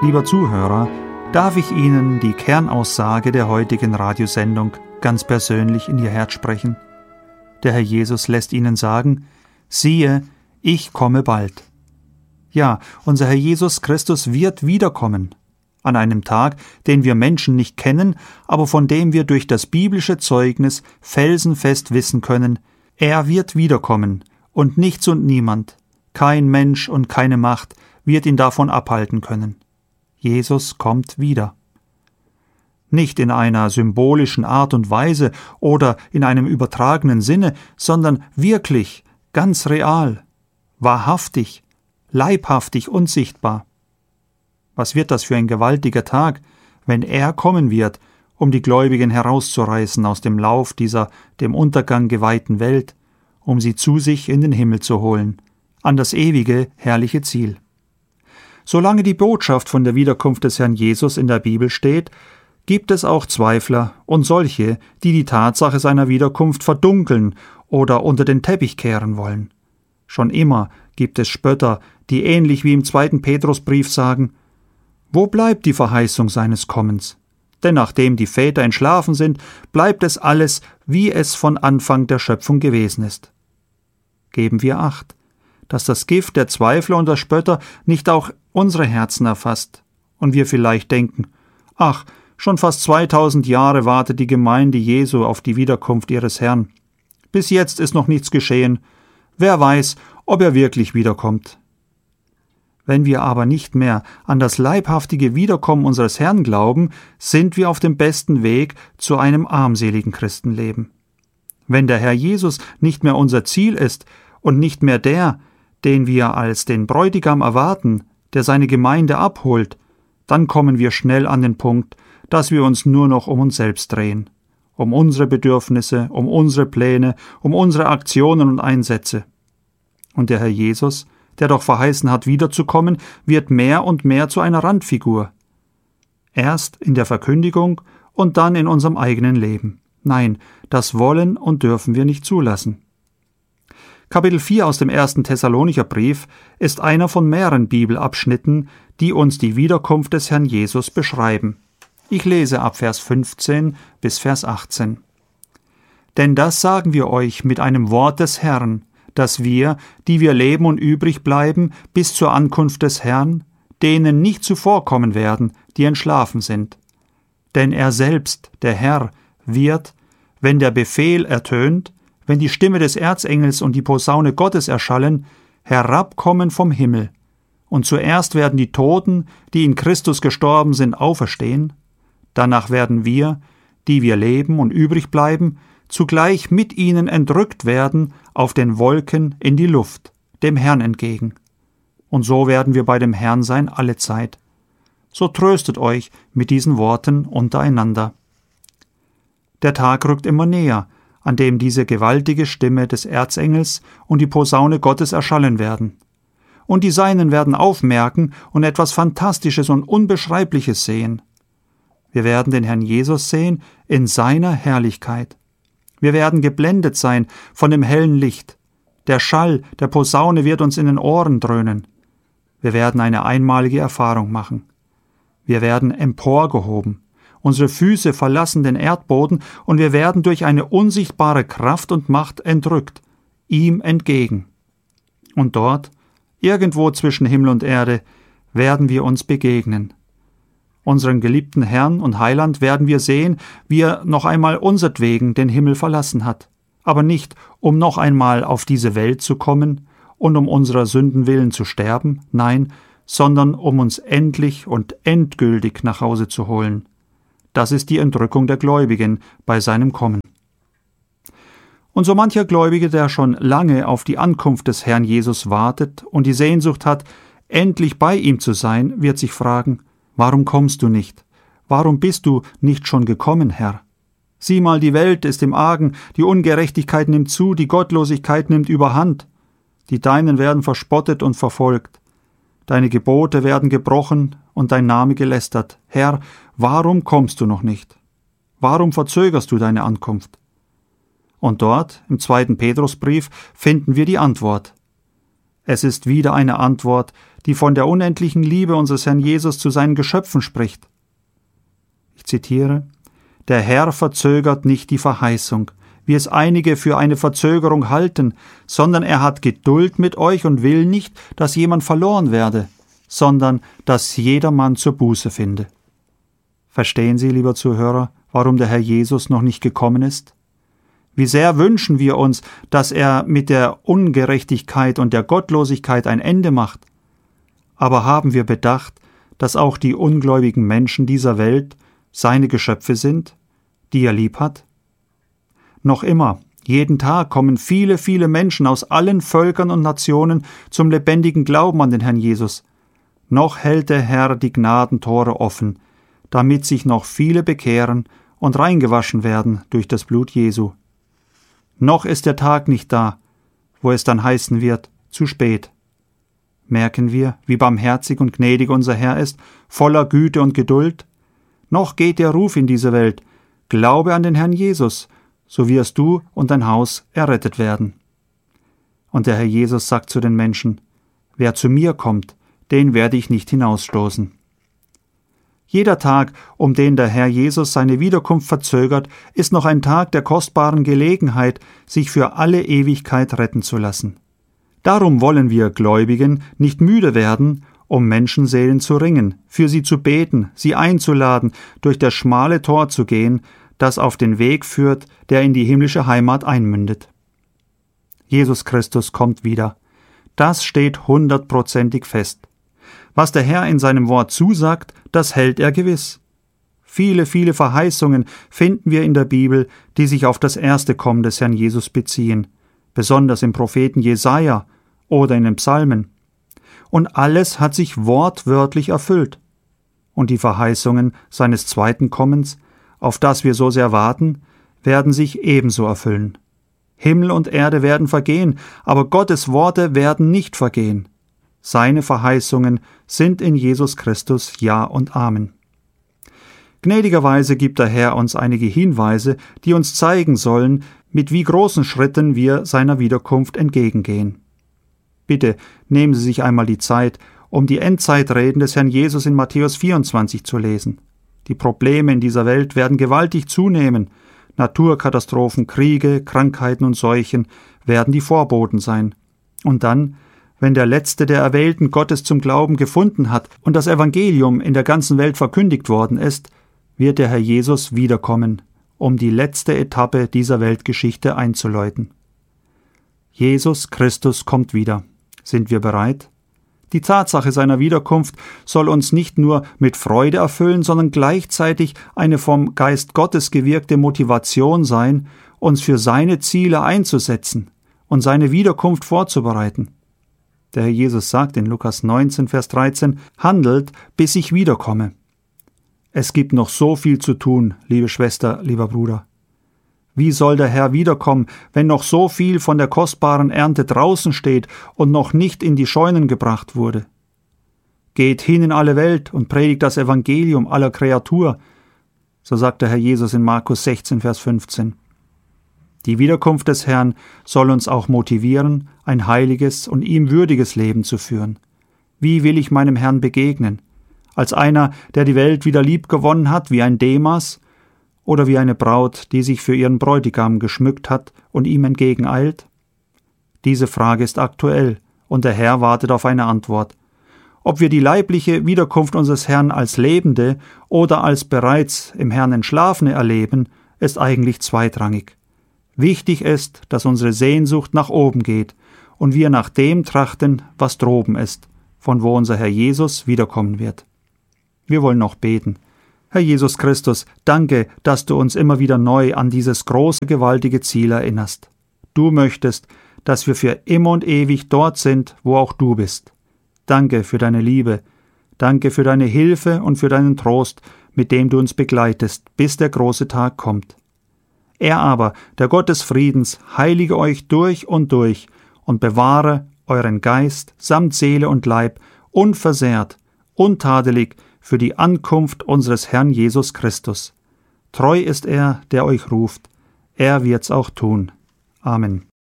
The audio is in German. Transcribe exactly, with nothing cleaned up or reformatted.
Lieber Zuhörer, darf ich Ihnen die Kernaussage der heutigen Radiosendung ganz persönlich in Ihr Herz sprechen? Der Herr Jesus lässt Ihnen sagen: Siehe, ich komme bald. Ja, unser Herr Jesus Christus wird wiederkommen. An einem Tag, den wir Menschen nicht kennen, aber von dem wir durch das biblische Zeugnis felsenfest wissen können: Er wird wiederkommen, und nichts und niemand, kein Mensch und keine Macht wird ihn davon abhalten können. Jesus kommt wieder. Nicht in einer symbolischen Art und Weise oder in einem übertragenen Sinne, sondern wirklich, ganz real, wahrhaftig, leibhaftig und sichtbar. Was wird das für ein gewaltiger Tag, wenn er kommen wird, um die Gläubigen herauszureißen aus dem Lauf dieser dem Untergang geweihten Welt, um sie zu sich in den Himmel zu holen, an das ewige, herrliche Ziel. Solange die Botschaft von der Wiederkunft des Herrn Jesus in der Bibel steht, gibt es auch Zweifler und solche, die die Tatsache seiner Wiederkunft verdunkeln oder unter den Teppich kehren wollen. Schon immer gibt es Spötter, die ähnlich wie im zweiten Petrusbrief sagen: Wo bleibt die Verheißung seines Kommens? Denn nachdem die Väter entschlafen sind, bleibt es alles, wie es von Anfang der Schöpfung gewesen ist. Geben wir Acht, dass das Gift der Zweifler und der Spötter nicht auch unsere Herzen erfasst und wir vielleicht denken: Ach, schon fast zweitausend Jahre wartet die Gemeinde Jesu auf die Wiederkunft ihres Herrn. Bis jetzt ist noch nichts geschehen. Wer weiß, ob er wirklich wiederkommt. Wenn wir aber nicht mehr an das leibhaftige Wiederkommen unseres Herrn glauben, sind wir auf dem besten Weg zu einem armseligen Christenleben. Wenn der Herr Jesus nicht mehr unser Ziel ist und nicht mehr der, den wir als den Bräutigam erwarten, der seine Gemeinde abholt, dann kommen wir schnell an den Punkt, dass wir uns nur noch um uns selbst drehen, um unsere Bedürfnisse, um unsere Pläne, um unsere Aktionen und Einsätze. Und der Herr Jesus, der doch verheißen hat, wiederzukommen, wird mehr und mehr zu einer Randfigur. Erst in der Verkündigung und dann in unserem eigenen Leben. Nein, das wollen und dürfen wir nicht zulassen. Kapitel vier aus dem ersten Thessalonicher Brief ist einer von mehreren Bibelabschnitten, die uns die Wiederkunft des Herrn Jesus beschreiben. Ich lese ab Vers fünfzehn bis Vers achtzehn. Denn das sagen wir euch mit einem Wort des Herrn, dass wir, die wir leben und übrig bleiben, bis zur Ankunft des Herrn, denen nicht zuvorkommen werden, die entschlafen sind. Denn er selbst, der Herr, wird, wenn der Befehl ertönt, wenn die Stimme des Erzengels und die Posaune Gottes erschallen, herabkommen vom Himmel. Und zuerst werden die Toten, die in Christus gestorben sind, auferstehen. Danach werden wir, die wir leben und übrig bleiben, zugleich mit ihnen entrückt werden auf den Wolken in die Luft, dem Herrn entgegen. Und so werden wir bei dem Herrn sein alle Zeit. So tröstet euch mit diesen Worten untereinander. Der Tag rückt immer näher, an dem diese gewaltige Stimme des Erzengels und die Posaune Gottes erschallen werden. Und die Seinen werden aufmerken und etwas Fantastisches und Unbeschreibliches sehen. Wir werden den Herrn Jesus sehen in seiner Herrlichkeit. Wir werden geblendet sein von dem hellen Licht. Der Schall der Posaune wird uns in den Ohren dröhnen. Wir werden eine einmalige Erfahrung machen. Wir werden emporgehoben. Unsere Füße verlassen den Erdboden und wir werden durch eine unsichtbare Kraft und Macht entrückt, ihm entgegen. Und dort, irgendwo zwischen Himmel und Erde, werden wir uns begegnen. Unseren geliebten Herrn und Heiland werden wir sehen, wie er noch einmal unsertwegen den Himmel verlassen hat, aber nicht, um noch einmal auf diese Welt zu kommen und um unserer Sünden willen zu sterben, nein, sondern um uns endlich und endgültig nach Hause zu holen. Das ist die Entrückung der Gläubigen bei seinem Kommen. Und so mancher Gläubige, der schon lange auf die Ankunft des Herrn Jesus wartet und die Sehnsucht hat, endlich bei ihm zu sein, wird sich fragen: Warum kommst du nicht? Warum bist du nicht schon gekommen, Herr? Sieh mal, die Welt ist im Argen, die Ungerechtigkeit nimmt zu, die Gottlosigkeit nimmt überhand. Die Deinen werden verspottet und verfolgt. Deine Gebote werden gebrochen und dein Name gelästert. Herr, warum kommst du noch nicht? Warum verzögerst du deine Ankunft? Und dort, im zweiten Petrusbrief, finden wir die Antwort. Es ist wieder eine Antwort, die von der unendlichen Liebe unseres Herrn Jesus zu seinen Geschöpfen spricht. Ich zitiere: Der Herr verzögert nicht die Verheißung, wie es einige für eine Verzögerung halten, sondern er hat Geduld mit euch und will nicht, dass jemand verloren werde, sondern dass jedermann zur Buße finde. Verstehen Sie, lieber Zuhörer, warum der Herr Jesus noch nicht gekommen ist? Wie sehr wünschen wir uns, dass er mit der Ungerechtigkeit und der Gottlosigkeit ein Ende macht. Aber haben wir bedacht, dass auch die ungläubigen Menschen dieser Welt seine Geschöpfe sind, die er lieb hat? Noch immer, jeden Tag kommen viele, viele Menschen aus allen Völkern und Nationen zum lebendigen Glauben an den Herrn Jesus. Noch hält der Herr die Gnadentore offen, damit sich noch viele bekehren und reingewaschen werden durch das Blut Jesu. Noch ist der Tag nicht da, wo es dann heißen wird, zu spät. Merken wir, wie barmherzig und gnädig unser Herr ist, voller Güte und Geduld? Noch geht der Ruf in diese Welt: Glaube an den Herrn Jesus, so wirst du und dein Haus errettet werden. Und der Herr Jesus sagt zu den Menschen: Wer zu mir kommt, den werde ich nicht hinausstoßen. Jeder Tag, um den der Herr Jesus seine Wiederkunft verzögert, ist noch ein Tag der kostbaren Gelegenheit, sich für alle Ewigkeit retten zu lassen. Darum wollen wir Gläubigen nicht müde werden, um Menschenseelen zu ringen, für sie zu beten, sie einzuladen, durch das schmale Tor zu gehen, das auf den Weg führt, der in die himmlische Heimat einmündet. Jesus Christus kommt wieder. Das steht hundertprozentig fest. Was der Herr in seinem Wort zusagt, das hält er gewiss. Viele, viele Verheißungen finden wir in der Bibel, die sich auf das erste Kommen des Herrn Jesus beziehen, besonders im Propheten Jesaja oder in den Psalmen. Und alles hat sich wortwörtlich erfüllt. Und die Verheißungen seines zweiten Kommens, auf das wir so sehr warten, werden sich ebenso erfüllen. Himmel und Erde werden vergehen, aber Gottes Worte werden nicht vergehen. Seine Verheißungen sind in Jesus Christus Ja und Amen. Gnädigerweise gibt der Herr uns einige Hinweise, die uns zeigen sollen, mit wie großen Schritten wir seiner Wiederkunft entgegengehen. Bitte nehmen Sie sich einmal die Zeit, um die Endzeitreden des Herrn Jesus in Matthäus vierundzwanzig zu lesen. Die Probleme in dieser Welt werden gewaltig zunehmen. Naturkatastrophen, Kriege, Krankheiten und Seuchen werden die Vorboten sein. Und dann, wenn der Letzte der Erwählten Gottes zum Glauben gefunden hat und das Evangelium in der ganzen Welt verkündigt worden ist, wird der Herr Jesus wiederkommen, um die letzte Etappe dieser Weltgeschichte einzuläuten. Jesus Christus kommt wieder. Sind wir bereit? Die Tatsache seiner Wiederkunft soll uns nicht nur mit Freude erfüllen, sondern gleichzeitig eine vom Geist Gottes gewirkte Motivation sein, uns für seine Ziele einzusetzen und seine Wiederkunft vorzubereiten. Der Herr Jesus sagt in Lukas neunzehn, Vers dreizehn, »Handelt, bis ich wiederkomme.« Es gibt noch so viel zu tun, liebe Schwester, lieber Bruder. Wie soll der Herr wiederkommen, wenn noch so viel von der kostbaren Ernte draußen steht und noch nicht in die Scheunen gebracht wurde? Geht hin in alle Welt und predigt das Evangelium aller Kreatur, so sagt der Herr Jesus in Markus sechzehn, Vers fünfzehn. Die Wiederkunft des Herrn soll uns auch motivieren, ein heiliges und ihm würdiges Leben zu führen. Wie will ich meinem Herrn begegnen? Als einer, der die Welt wieder lieb gewonnen hat, wie ein Demas, oder wie eine Braut, die sich für ihren Bräutigam geschmückt hat und ihm entgegeneilt? Diese Frage ist aktuell, und der Herr wartet auf eine Antwort. Ob wir die leibliche Wiederkunft unseres Herrn als Lebende oder als bereits im Herrn Entschlafene erleben, ist eigentlich zweitrangig. Wichtig ist, dass unsere Sehnsucht nach oben geht und wir nach dem trachten, was droben ist, von wo unser Herr Jesus wiederkommen wird. Wir wollen noch beten. Herr Jesus Christus, danke, dass du uns immer wieder neu an dieses große, gewaltige Ziel erinnerst. Du möchtest, dass wir für immer und ewig dort sind, wo auch du bist. Danke für deine Liebe. Danke für deine Hilfe und für deinen Trost, mit dem du uns begleitest, bis der große Tag kommt. Er aber, der Gott des Friedens, heilige euch durch und durch und bewahre euren Geist samt Seele und Leib unversehrt, untadelig für die Ankunft unseres Herrn Jesus Christus. Treu ist er, der euch ruft. Er wird's auch tun. Amen.